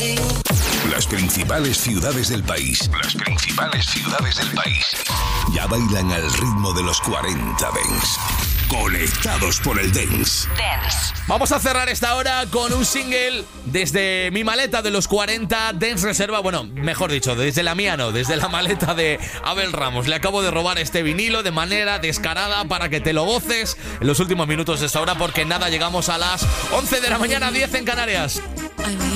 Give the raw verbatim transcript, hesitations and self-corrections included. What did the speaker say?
Las principales ciudades del país. Las principales ciudades del país. Ya bailan al ritmo de los cuarenta Dance. Conectados por el Dance. Dance. Vamos a cerrar esta hora con un single desde mi maleta de los cuarenta Dance Reserva. Bueno, mejor dicho, desde la mía no, desde la maleta de Abel Ramos. Le acabo de robar este vinilo de manera descarada para que te lo goces en los últimos minutos de esta hora, porque nada, llegamos a las once de la mañana, diez en Canarias.